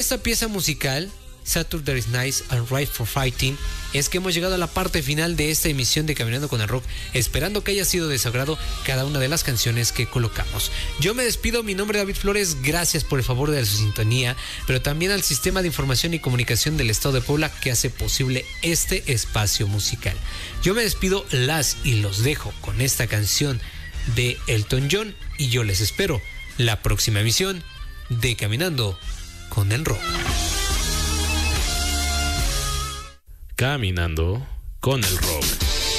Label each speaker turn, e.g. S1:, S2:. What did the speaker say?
S1: esta pieza musical, Saturday Nights and Right for Fighting, es que hemos llegado a la parte final de esta emisión de Caminando con el Rock, esperando que haya sido de su agrado cada una de las canciones que colocamos. Yo me despido, mi nombre es David Flores, gracias por el favor de su sintonía, pero también al Sistema de Información y Comunicación del Estado de Puebla que hace posible este espacio musical. Yo me despido, las y los dejo con esta canción de Elton John y yo les espero la próxima emisión de Caminando con el Rock.
S2: Caminando con el Rock.